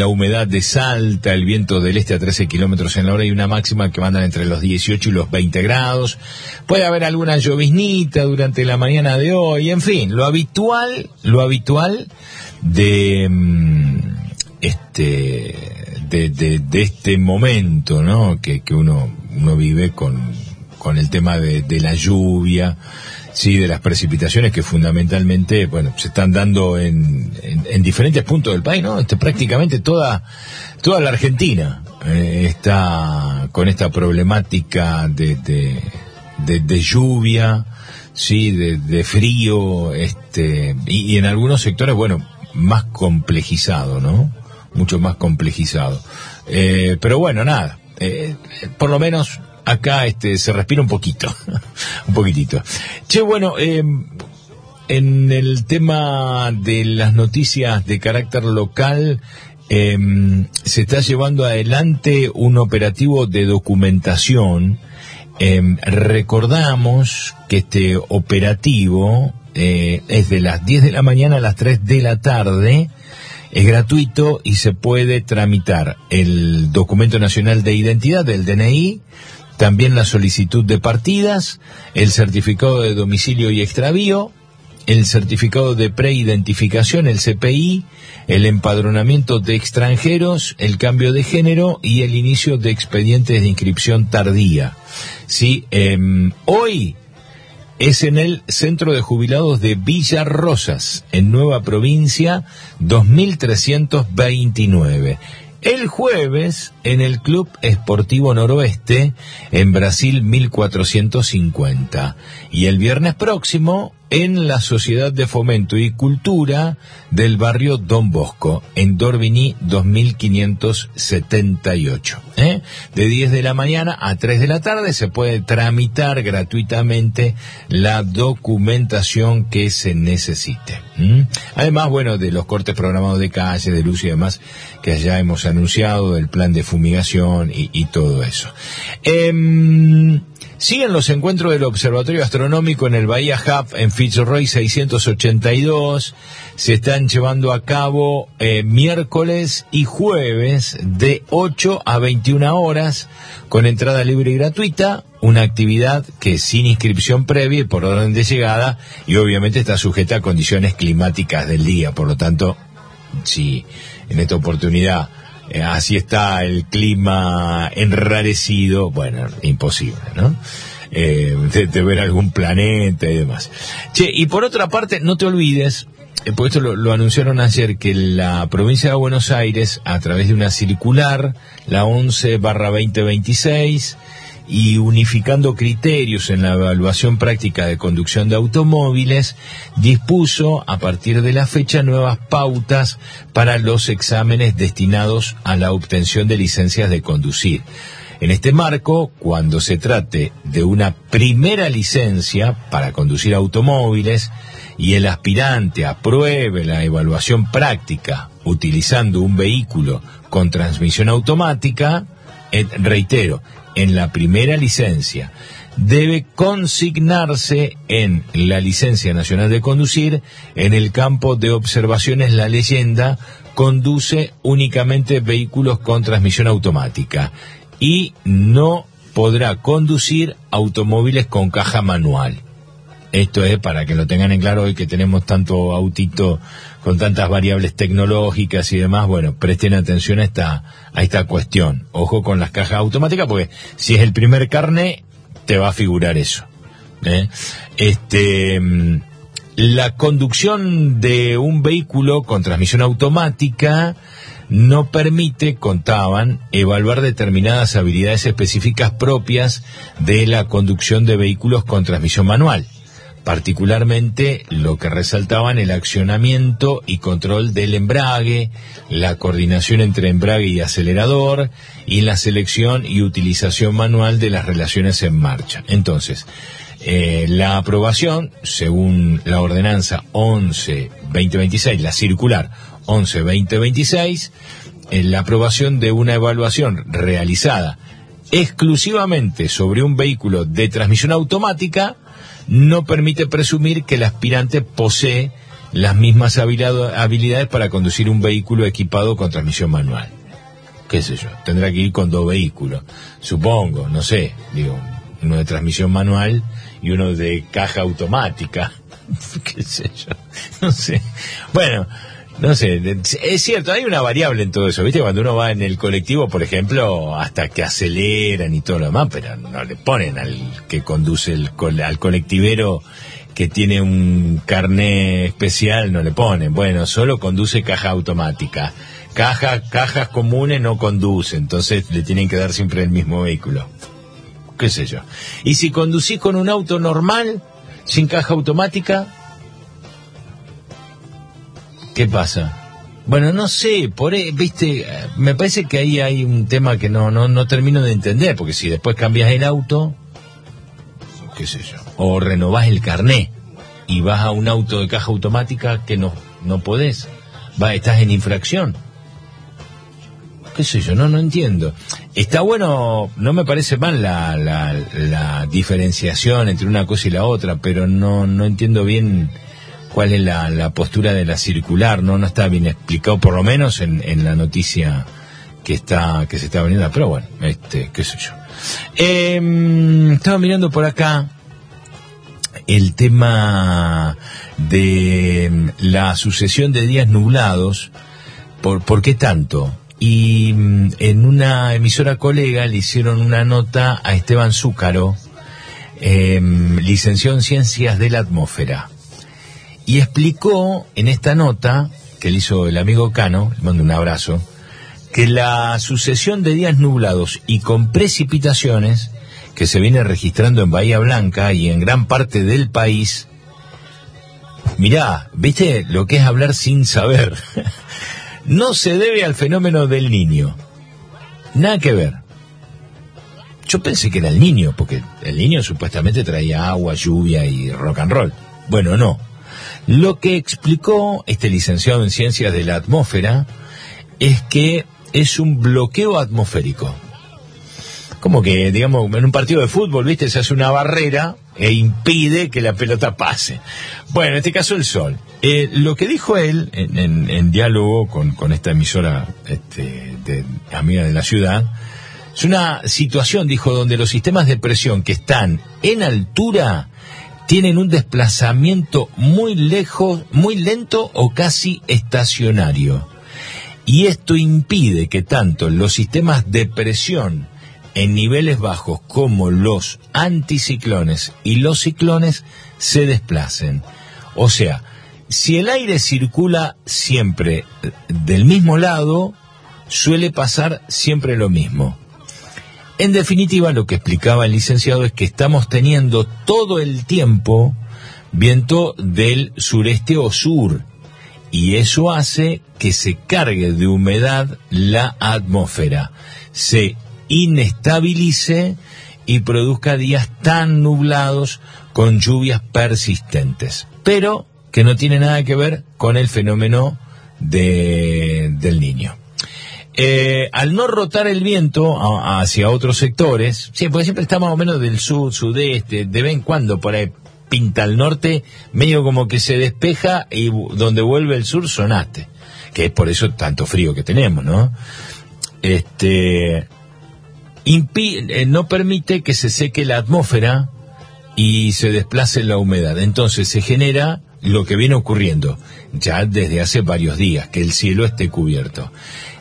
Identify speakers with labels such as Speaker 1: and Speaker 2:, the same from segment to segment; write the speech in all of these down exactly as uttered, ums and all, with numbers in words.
Speaker 1: la humedad de Salta, el viento del este a trece kilómetros en la hora y una máxima que mandan entre los dieciocho y los veinte grados. Puede haber alguna lloviznita durante la mañana de hoy, en fin, lo habitual, lo habitual de este de, de, de este momento, ¿no? Que, que uno, uno vive con, con el tema de, de la lluvia. Sí, de las precipitaciones que fundamentalmente, bueno, se están dando en, en, en diferentes puntos del país, ¿no? Este, prácticamente toda, toda la Argentina eh, está con esta problemática de, de, de, de lluvia, sí, de, de frío, este, y, y en algunos sectores, bueno, más complejizado, ¿no? Mucho más complejizado. Eh, pero bueno, nada, eh, por lo menos acá este se respira un poquito, un poquitito. Che, bueno, eh, en el tema de las noticias de carácter local, eh, se está llevando adelante un operativo de documentación. Eh, recordamos que este operativo eh, es de las diez de la mañana a las tres de la tarde. Es gratuito y se puede tramitar el documento nacional de identidad, el D N I, también la solicitud de partidas, el certificado de domicilio y extravío, el certificado de preidentificación, el C P I, el empadronamiento de extranjeros, el cambio de género y el inicio de expedientes de inscripción tardía. Sí, eh, hoy es en el Centro de Jubilados de Villa Rosas, en Nueva Provincia, dos mil trescientos veintinueve. El jueves, en el Club Esportivo Noroeste, en Brasil mil cuatrocientos cincuenta. Y el viernes próximo, en la Sociedad de Fomento y Cultura del barrio Don Bosco, en Dorvigny dos mil quinientos setenta y ocho. ¿Eh? De diez de la mañana a tres de la tarde se puede tramitar gratuitamente la documentación que se necesite. ¿Mm? Además, bueno, de los cortes programados de calle, de luz y demás, que ya hemos anunciado, del plan de fumigación y, y todo eso. Eh, Siguen los encuentros del Observatorio Astronómico en el Bahía Hub en Fitzroy seiscientos ochenta y dos. Se están llevando a cabo eh, miércoles y jueves de ocho a veintiuna horas con entrada libre y gratuita. Una actividad que sin inscripción previa y por orden de llegada, y obviamente está sujeta a condiciones climáticas del día. Por lo tanto, si en esta oportunidad Eh, así está el clima enrarecido, bueno, imposible, ¿no? Eh, de, de ver algún planeta y demás. Che, y por otra parte, no te olvides, eh, porque esto lo, lo anunciaron ayer, que la provincia de Buenos Aires, a través de una circular, la once barra veinte veintiséis, y unificando criterios en la evaluación práctica de conducción de automóviles, dispuso a partir de la fecha nuevas pautas para los exámenes destinados a la obtención de licencias de conducir. En este marco, cuando se trate de una primera licencia para conducir automóviles y el aspirante apruebe la evaluación práctica utilizando un vehículo con transmisión automática, eh, reitero, en la primera licencia debe consignarse en la licencia nacional de conducir, en el campo de observaciones, la leyenda: conduce únicamente vehículos con transmisión automática, y no podrá conducir automóviles con caja manual. Esto es para que lo tengan en claro hoy que tenemos tanto autito con tantas variables tecnológicas y demás. Bueno, presten atención a esta, a esta cuestión. Ojo con las cajas automáticas, porque si es el primer carné, te va a figurar eso. ¿Eh? Este, la conducción de un vehículo con transmisión automática no permite, contaban, evaluar determinadas habilidades específicas propias de la conducción de vehículos con transmisión manual. Particularmente lo que resaltaban: el accionamiento y control del embrague, la coordinación entre embrague y acelerador, y la selección y utilización manual de las relaciones en marcha. Entonces, eh, la aprobación, según la ordenanza once barra veinte veintiséis, la circular once barra veinte veintiséis, eh, la aprobación de una evaluación realizada exclusivamente sobre un vehículo de transmisión automática no permite presumir que el aspirante posee las mismas habilidades para conducir un vehículo equipado con transmisión manual. Qué sé yo, tendrá que ir con dos vehículos, supongo, no sé, digo, uno de transmisión manual y uno de caja automática, qué sé yo, no sé. Bueno, no sé, es cierto, hay una variable en todo eso, ¿viste? Cuando uno va en el colectivo, por ejemplo, hasta que aceleran y todo lo demás, pero no le ponen al que conduce el al colectivero que tiene un carné especial, no le ponen, bueno, solo conduce caja automática. Caja, cajas comunes no conduce, entonces le tienen que dar siempre el mismo vehículo. Qué sé yo. Y si conducís con un auto normal, sin caja automática, ¿qué pasa? Bueno, no sé, por ahí, viste, me parece que ahí hay un tema que no, no, no termino de entender, porque si después cambias el auto, qué sé yo, o renovás el carné y vas a un auto de caja automática que no, no podés, va, estás en infracción. Qué sé yo, no, no entiendo. Está bueno, no me parece mal la, la, la diferenciación entre una cosa y la otra, pero no, no entiendo bien cuál es la, la postura de la circular, no, no está bien explicado, por lo menos en, en la noticia que está, que se está vendiendo, pero bueno, este, qué sé yo. Eh, estaba mirando por acá el tema de la sucesión de días nublados, por, ¿por qué tanto? Y en una emisora colega le hicieron una nota a Esteban Zúcaro, eh, licenciado en Ciencias de la Atmósfera, y explicó en esta nota que le hizo el amigo Cano, le mando un abrazo, que la sucesión de días nublados y con precipitaciones que se viene registrando en Bahía Blanca y en gran parte del país, mirá, ¿viste lo que es hablar sin saber? No se debe al fenómeno del Niño. Nada que ver. Yo pensé que era el Niño, porque el Niño supuestamente traía agua, lluvia y rock and roll. Bueno, no. Lo que explicó este licenciado en Ciencias de la Atmósfera es que es un bloqueo atmosférico. Como que, digamos, en un partido de fútbol, ¿viste? Se hace una barrera e impide que la pelota pase. Bueno, en este caso el sol. Eh, lo que dijo él, en, en, en diálogo con, con esta emisora este, de, amiga de la ciudad, es una situación, dijo, donde los sistemas de presión que están en altura tienen un desplazamiento muy lejos, muy lento o casi estacionario. Y esto impide que tanto los sistemas de presión en niveles bajos como los anticiclones y los ciclones se desplacen. O sea, si el aire circula siempre del mismo lado, suele pasar siempre lo mismo. En definitiva, lo que explicaba el licenciado es que estamos teniendo todo el tiempo viento del sureste o sur, y eso hace que se cargue de humedad la atmósfera, se inestabilice y produzca días tan nublados con lluvias persistentes, pero que no tiene nada que ver con el fenómeno de, del Niño. Eh, al no rotar el viento a, hacia otros sectores, sí, porque siempre está más o menos del sur, sudeste, de vez en cuando por ahí pinta al norte, medio como que se despeja y donde vuelve el sur sonaste, que es por eso tanto frío que tenemos, ¿no? Este... Impi- eh, no permite que se seque la atmósfera y se desplace la humedad. Entonces se genera lo que viene ocurriendo ya desde hace varios días, que el cielo esté cubierto.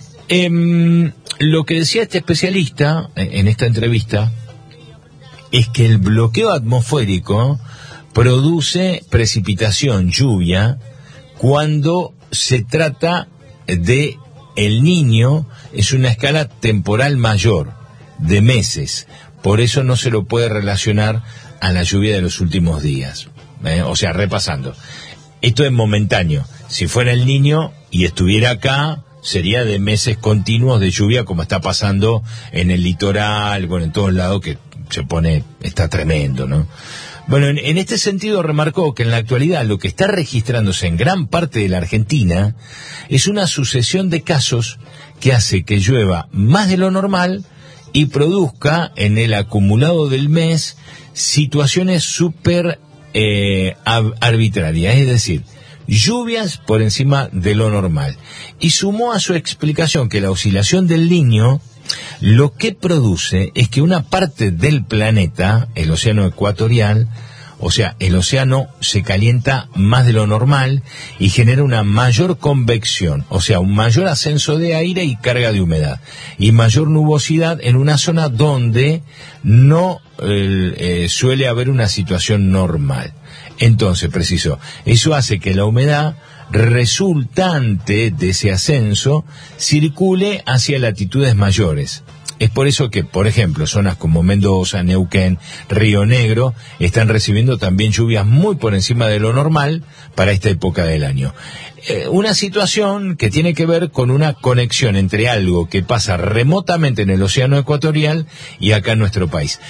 Speaker 1: Eh, lo que decía este especialista en esta entrevista es que el bloqueo atmosférico produce precipitación, lluvia, cuando se trata de el Niño, es una escala temporal mayor, de meses, por eso no se lo puede relacionar a la lluvia de los últimos días, ¿eh? O sea, repasando, esto es momentáneo. Si fuera el Niño y estuviera acá, sería de meses continuos de lluvia, como está pasando en el litoral, bueno, en todos lados, que se pone, está tremendo, ¿no? Bueno, en, en este sentido remarcó que en la actualidad lo que está registrándose en gran parte de la Argentina es una sucesión de casos que hace que llueva más de lo normal y produzca en el acumulado del mes situaciones súper eh, arbitrarias. Es decir, lluvias por encima de lo normal. Y sumó a su explicación que la oscilación del Niño lo que produce es que una parte del planeta, el océano ecuatorial, o sea, el océano se calienta más de lo normal y genera una mayor convección, o sea, un mayor ascenso de aire y carga de humedad, y mayor nubosidad en una zona donde no eh, eh, suele haber una situación normal. Entonces, preciso, eso hace que la humedad resultante de ese ascenso circule hacia latitudes mayores. Es por eso que, por ejemplo, zonas como Mendoza, Neuquén, Río Negro, están recibiendo también lluvias muy por encima de lo normal para esta época del año. Eh, una situación que tiene que ver con una conexión entre algo que pasa remotamente en el océano ecuatorial y acá en nuestro país.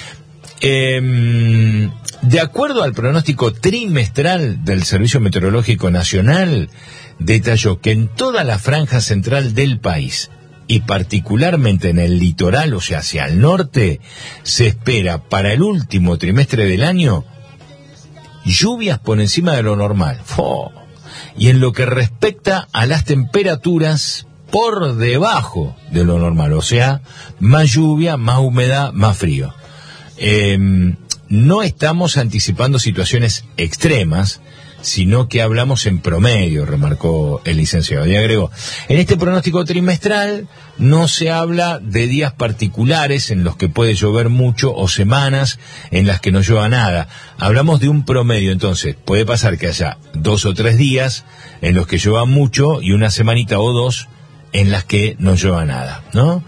Speaker 1: Eh, de acuerdo al pronóstico trimestral del Servicio Meteorológico Nacional, detalló que en toda la franja central del país, y particularmente en el litoral, o sea, hacia el norte, se espera para el último trimestre del año lluvias por encima de lo normal. ¡Oh! Y en lo que respecta a las temperaturas, por debajo de lo normal, o sea, más lluvia, más humedad, más frío. Eh, no estamos anticipando situaciones extremas, sino que hablamos en promedio, remarcó el licenciado. Y agregó, en este pronóstico trimestral no se habla de días particulares en los que puede llover mucho o semanas en las que no llueva nada. Hablamos de un promedio, entonces puede pasar que haya dos o tres días en los que llueva mucho y una semanita o dos en las que no llueva nada, ¿no?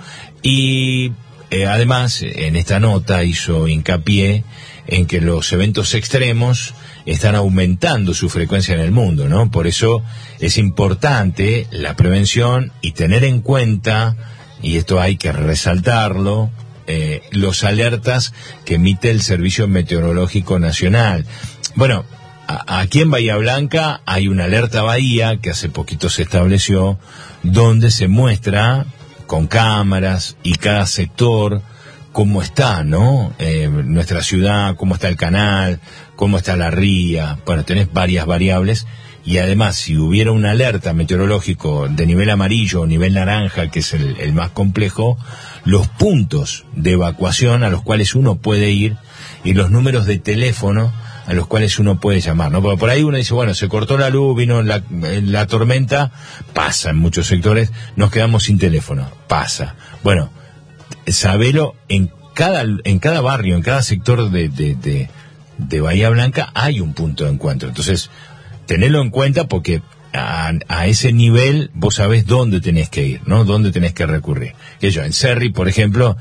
Speaker 1: Y eh, además, en esta nota hizo hincapié en que los eventos extremos están aumentando su frecuencia en el mundo, ¿no? Por eso es importante la prevención y tener en cuenta, y esto hay que resaltarlo, eh, los alertas que emite el Servicio Meteorológico Nacional. Bueno, a, aquí en Bahía Blanca hay una alerta Bahía que hace poquito se estableció, donde se muestra con cámaras y cada sector cómo está, ¿no? Eh, nuestra ciudad, cómo está el canal, cómo está la ría. Bueno, tenés varias variables y además si hubiera una alerta meteorológico de nivel amarillo o nivel naranja, que es el, el más complejo, los puntos de evacuación a los cuales uno puede ir y los números de teléfono a los cuales uno puede llamar, ¿no? Porque por ahí uno dice, bueno, se cortó la luz, vino la, la tormenta, pasa en muchos sectores, nos quedamos sin teléfono, pasa. Bueno, sabelo, en cada en cada barrio, en cada sector de, de, de, de Bahía Blanca hay un punto de encuentro. Entonces, tenedlo en cuenta porque a, a ese nivel vos sabés dónde tenés que ir, ¿no? Dónde tenés que recurrir. Que yo, en Cerri, por ejemplo,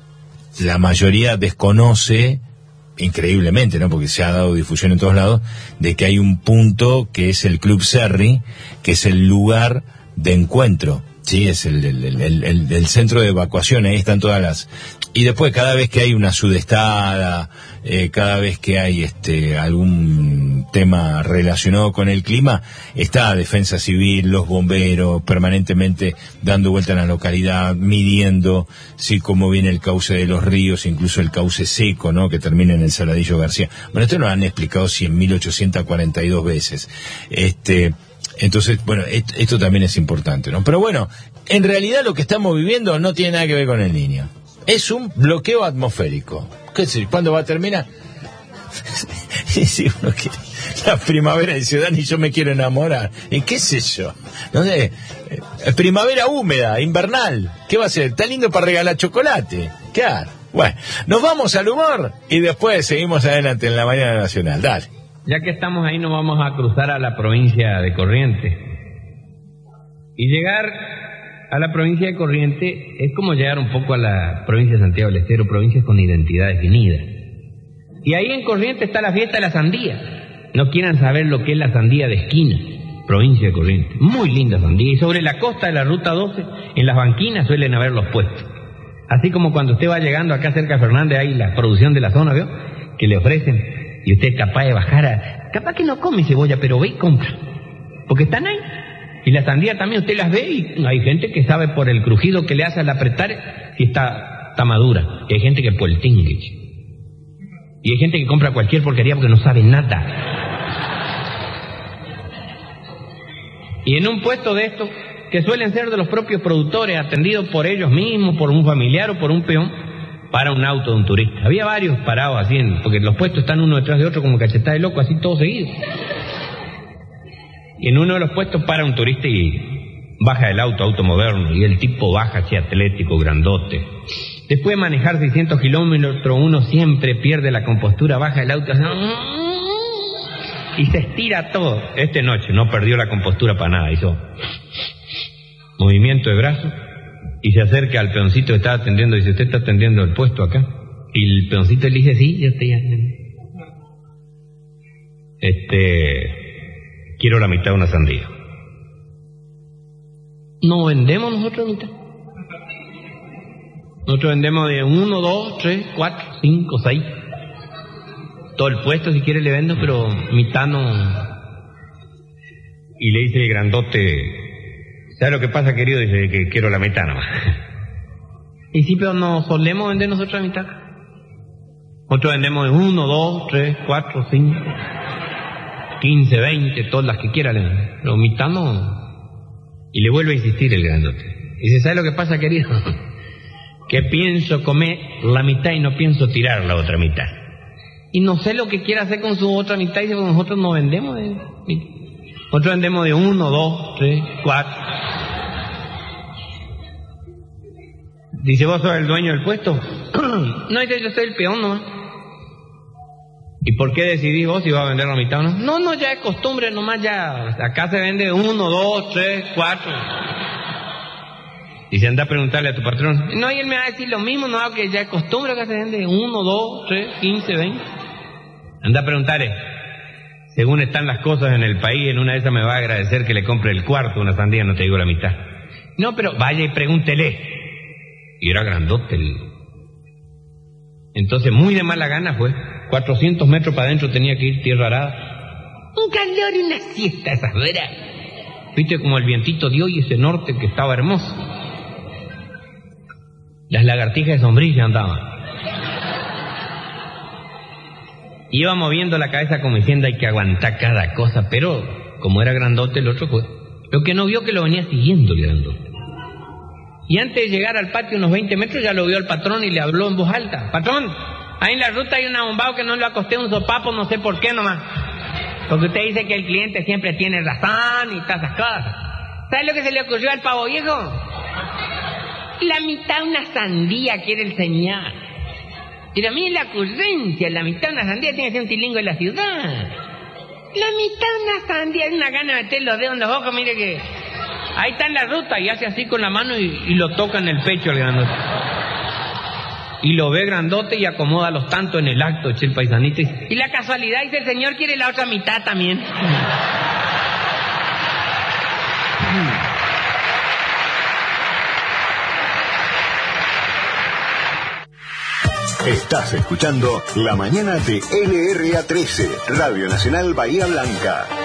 Speaker 1: la mayoría desconoce, increíblemente, ¿no? Porque se ha dado difusión en todos lados, de que hay un punto que es el Club Cerri, que es el lugar de encuentro. Sí, es el, el, el, el, el centro de evacuación, ahí están todas las... Y después cada vez que hay una sudestada, eh, cada vez que hay este algún tema relacionado con el clima, está Defensa Civil, los bomberos, permanentemente dando vuelta en la localidad, midiendo, sí, cómo viene el cauce de los ríos, incluso el cauce seco, ¿no?, que termina en el Saladillo García. Bueno, esto lo han explicado cien mil ochocientas cuarenta y dos veces. Este... Entonces, bueno, esto, esto también es importante, ¿no? Pero bueno, en realidad lo que estamos viviendo no tiene nada que ver con el Niño. Es un bloqueo atmosférico. ¿Qué sé? ¿Cuándo va a terminar? Si uno quiere, la primavera de Ciudad, y yo me quiero enamorar. ¿Y qué sé yo? No sé, eh, primavera húmeda, invernal. ¿Qué va a ser? Está lindo para regalar chocolate. ¿Qué hará? Bueno, nos vamos al humor y después seguimos adelante en la mañana nacional. Dale.
Speaker 2: Ya que estamos ahí, nos vamos a cruzar a la provincia de Corrientes. Y llegar a la provincia de Corrientes es como llegar un poco a la provincia de Santiago del Estero, provincias con identidad definida. Y ahí en Corrientes está la fiesta de la sandía. No quieran saber lo que es la sandía de esquina, provincia de Corrientes. Muy linda sandía. Y sobre la costa de la Ruta doce, en las banquinas suelen haber los puestos. Así como cuando usted va llegando acá cerca de Fernández, hay la producción de la zona, ¿vio?, que le ofrecen. Y usted es capaz de bajar a... Capaz que no come cebolla, pero ve y compra. Porque están ahí. Y la sandía también usted las ve y hay gente que sabe por el crujido que le hace al apretar si está, está madura. Y hay gente que por el tingue. Y hay gente que compra cualquier porquería porque no sabe nada. Y en un puesto de estos, que suelen ser de los propios productores, atendidos por ellos mismos, por un familiar o por un peón, para un auto de un turista. Había varios parados así, en, porque los puestos están uno detrás de otro como cachetada de loco, así todo seguido. Y en uno de los puestos para un turista y baja el auto, auto moderno, y el tipo baja así atlético, grandote. Después de manejar seiscientos kilómetros, uno siempre pierde la compostura, baja el auto y se estira todo. Esta noche no perdió la compostura para nada, hizo movimiento de brazo y se acerca al peoncito que estaba atendiendo y dice, ¿usted está atendiendo el puesto acá? Y el peoncito le dice, sí, yo estoy atendiendo. Este, quiero la mitad de una sandía. ¿No vendemos nosotros mitad? Nosotros vendemos de uno, dos, tres, cuatro, cinco, seis. Todo el puesto si quiere le vendo, pero mitad no. Y le dice el grandote, ¿sabe lo que pasa, querido? Dice que quiero la mitad nomás. Y sí, pero no solemos vender nosotros la mitad. Nosotros vendemos de uno, dos, tres, cuatro, cinco, quince, veinte, todas las que quiera le vendo. Pero mitad no. Y le vuelve a insistir el grandote. Dice, ¿sabe lo que pasa, querido? Que pienso comer la mitad y no pienso tirar la otra mitad. Y no sé lo que quiere hacer con su otra mitad. Y dice, pues nosotros no vendemos de... Nosotros vendemos de uno, dos, tres, cuatro. Dice, ¿vos sos el dueño del puesto? No, dice, yo soy el peón nomás. ¿Y por qué decidís vos si vas a vender la mitad o no? No, no, ya es costumbre nomás, ya. Acá se vende uno, dos, tres, cuatro. Y se anda a preguntarle a tu patrón. No, y él me va a decir lo mismo, no, que ya es costumbre, acá se vende uno, dos, tres, quince, veinte. Anda a preguntarle. Según están las cosas en el país, en una de esas me va a agradecer que le compre el cuarto una sandía, no te digo la mitad. No, pero vaya y pregúntele. Y era grandote el... Entonces, muy de mala gana fue. cuatrocientos metros para adentro tenía que ir tierra arada. Un calor y una siesta esas veras. Viste como el vientito dio y ese norte que estaba hermoso. Las lagartijas de sombrilla andaban. Iba moviendo la cabeza como diciendo hay que aguantar cada cosa, pero como era grandote el otro fue. Lo que no vio que lo venía siguiendo el grandote. Y antes de llegar al patio unos veinte metros ya lo vio el patrón y le habló en voz alta. Patrón, ahí en la ruta hay un abombado que no le acosté un sopapo, no sé por qué nomás. Porque usted dice que el cliente siempre tiene razón y todas esas cosas. ¿Sabe lo que se le ocurrió al pavo viejo? La mitad una sandía quiere el señor. Pero a mí la ocurrencia, la mitad una sandía tiene que ser un tilingo de la ciudad. La mitad una sandía, es una gana de meter los dedos en los ojos, mire que... Ahí está en la ruta y hace así con la mano y, y lo toca en el pecho al grandote. Y lo ve grandote y acomoda los tantos en el acto, eche el paisanito. Y, y la casualidad dice, el señor quiere la otra mitad también.
Speaker 3: Estás escuchando La Mañana de L R A trece, Radio Nacional Bahía Blanca.